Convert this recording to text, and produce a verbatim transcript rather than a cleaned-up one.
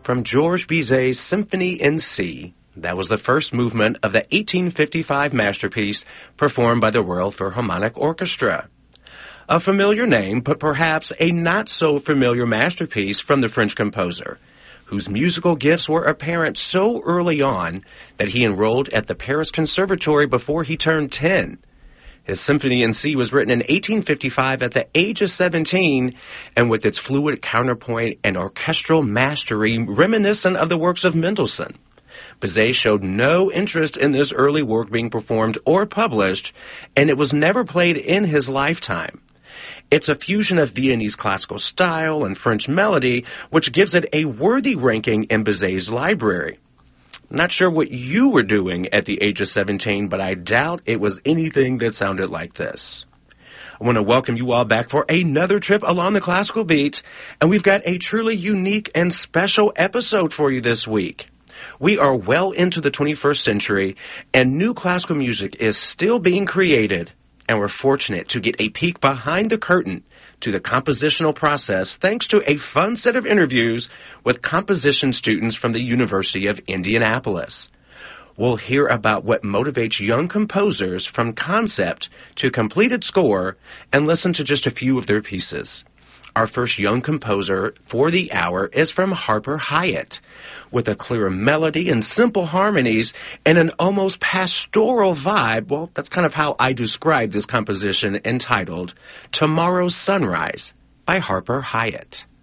From Georges Bizet's Symphony in C, that was the first movement of the eighteen fifty-five masterpiece performed by the Royal Philharmonic Orchestra. A familiar name, but perhaps a not-so-familiar masterpiece from the French composer, whose musical gifts were apparent so early on that he enrolled at the Paris Conservatory before he turned ten. His Symphony in C was written in eighteen fifty-five at the age of seventeen, and with its fluid counterpoint and orchestral mastery reminiscent of the works of Mendelssohn. Bizet showed no interest in this early work being performed or published, and it was never played in his lifetime. It's a fusion of Viennese classical style and French melody, which gives it a worthy ranking in Bizet's library. Not sure what you were doing at the age of seventeen, but I doubt it was anything that sounded like this. I want to welcome you all back for another trip along the classical beat, and we've got a truly unique and special episode for you this week. We are well into the twenty-first century, and new classical music is still being created, and we're fortunate to get a peek behind the curtain to the compositional process thanks to a fun set of interviews with composition students from the University of Indianapolis. We'll hear about what motivates young composers from concept to completed score and listen to just a few of their pieces. Our first young composer for the hour is from Harper Hyatt, with a clear melody and simple harmonies and an almost pastoral vibe. Well, that's kind of how I describe this composition entitled Tomorrow's Sunrise by Harper Hyatt.